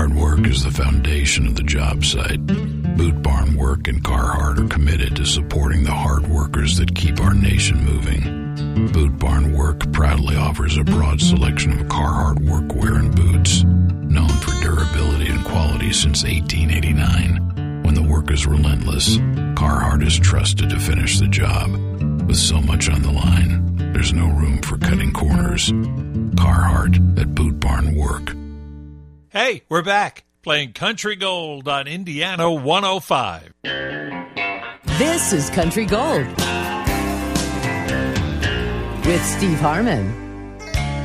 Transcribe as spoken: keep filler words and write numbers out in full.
Hard work is the foundation of the job site. Boot Barn Work and Carhartt are committed to supporting the hard workers that keep our nation moving. Boot Barn Work proudly offers a broad selection of Carhartt workwear and boots, known for durability and quality since eighteen eighty-nine. When the work is relentless, Carhartt is trusted to finish the job. With so much on the line, there's no room for cutting corners. Carhartt at Boot Barn Work. Hey, we're back, playing Country Gold on Indiana one oh five. This is Country Gold with Steve Harmon.